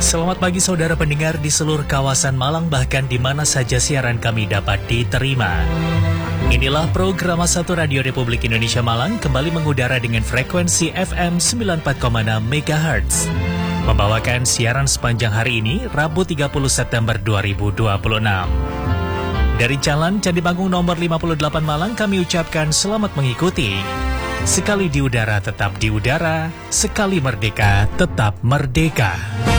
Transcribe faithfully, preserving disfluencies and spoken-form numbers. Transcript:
Selamat pagi saudara pendengar di seluruh kawasan Malang, bahkan di mana saja siaran kami dapat diterima. Inilah program satu Radio Republik Indonesia Malang kembali mengudara dengan frekuensi F M sembilan puluh empat koma enam megahertz. Membawakan siaran sepanjang hari ini, Rabu tiga puluh September dua ribu dua puluh enam. Dari Jalan Candi Panggung nomor lima puluh delapan Malang, kami ucapkan selamat mengikuti. Sekali di udara tetap di udara, sekali merdeka tetap merdeka.